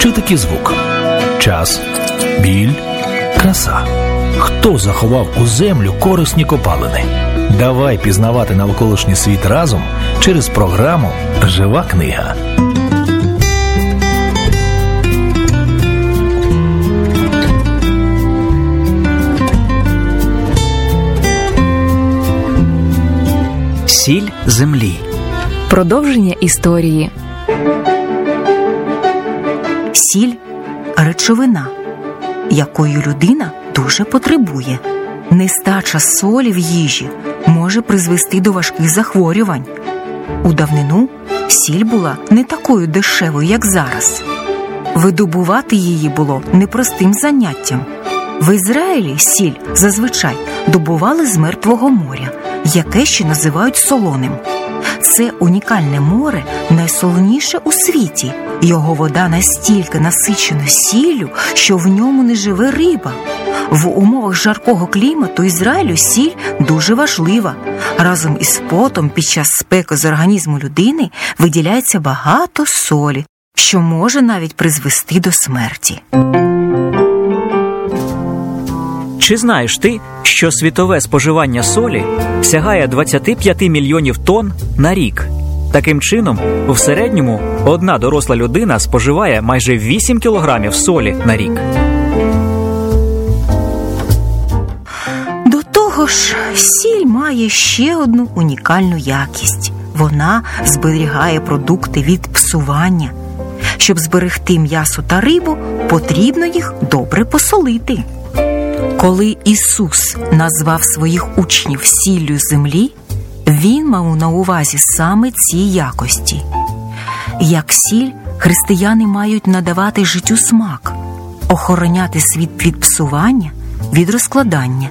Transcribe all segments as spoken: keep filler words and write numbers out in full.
Чи такий звук? Час, біль, краса. Хто заховав у землю корисні копалини? Давай пізнавати навколишній світ разом через програму «Жива книга». Сіль землі. Продовження історії. Сіль – речовина, якою людина дуже потребує. Нестача солі в їжі може призвести до важких захворювань. У давнину сіль була не такою дешевою, як зараз. Видобувати її було непростим заняттям. В Ізраїлі сіль зазвичай добували з Мертвого моря, яке ще називають солоним. Це унікальне море найсолоніше у світі. Його вода настільки насичена сіллю, що в ньому не живе риба. В умовах жаркого клімату Ізраїлю сіль дуже важлива. Разом із потом під час спеки з організму людини виділяється багато солі, що може навіть призвести до смерті. Чи знаєш ти, що світове споживання солі сягає двадцять п'ять мільйонів тонн на рік? Таким чином, в середньому одна доросла людина споживає майже вісім кілограмів солі на рік. До того ж, сіль має ще одну унікальну якість. Вона зберігає продукти від псування. Щоб зберегти м'ясо та рибу, потрібно їх добре посолити. Коли Ісус назвав своїх учнів сіллю землі, Він мав на увазі саме ці якості. Як сіль, християни мають надавати життю смак, охороняти світ від псування, від розкладання.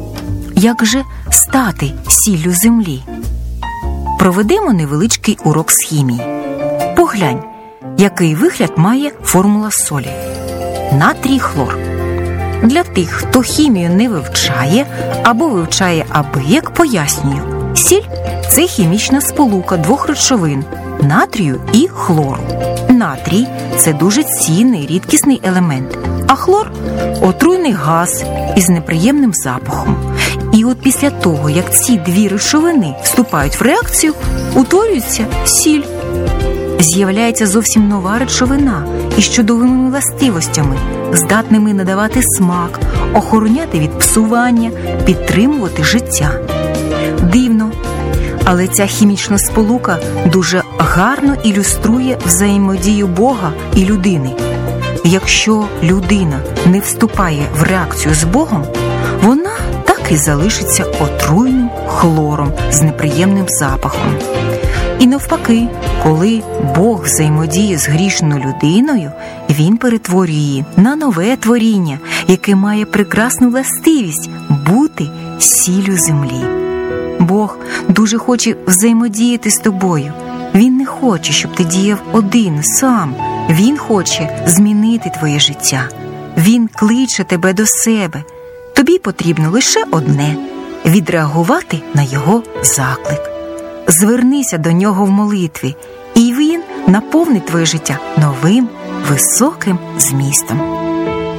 Як же стати сіллю землі? Проведемо невеличкий урок з хімії. Поглянь, який вигляд має формула солі. Натрій, хлор. Для тих, хто хімію не вивчає або вивчає абияк, пояснюю. Сіль – це хімічна сполука двох речовин – натрію і хлору. Натрій – це дуже цінний, рідкісний елемент, а хлор – отруйний газ із неприємним запахом. І от після того, як ці дві речовини вступають в реакцію, утворюється сіль. З'являється зовсім нова речовина із чудовими властивостями, здатними надавати смак, охороняти від псування, підтримувати життя. Дивно, але ця хімічна сполука дуже гарно ілюструє взаємодію Бога і людини. Якщо людина не вступає в реакцію з Богом, вона так і залишиться отруйним хлором з неприємним запахом. І навпаки, коли Бог взаємодіє з грішною людиною, Він перетворює її на нове творіння, яке має прекрасну властивість бути сіллю землі. Бог дуже хоче взаємодіяти з тобою. Він не хоче, щоб ти діяв один, сам. Він хоче змінити твоє життя. Він кличе тебе до себе. Тобі потрібно лише одне – відреагувати на його заклик. Звернися до нього в молитві, і він наповнить твоє життя новим, високим змістом.